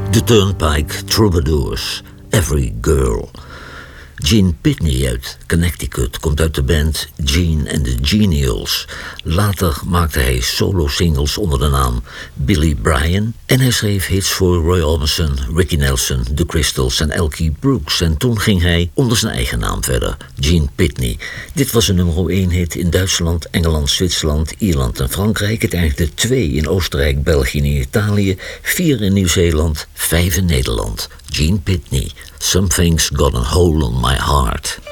The Turnpike Troubadours, Every Girl. Gene Pitney uit Connecticut komt uit de band Gene and the Genials. Later maakte hij solo-singles onder de naam Billy Bryan en hij schreef hits voor Roy Orbison, Ricky Nelson, The Crystals en Elkie Brooks. En toen ging hij onder zijn eigen naam verder, Gene Pitney. Dit was een nummer 1 hit in Duitsland, Engeland, Zwitserland, Ierland en Frankrijk. Het eindigde 2 in Oostenrijk, België en Italië, 4 in Nieuw-Zeeland, 5 in Nederland. Gene Pitney, Something's Got a Hole on My Heart.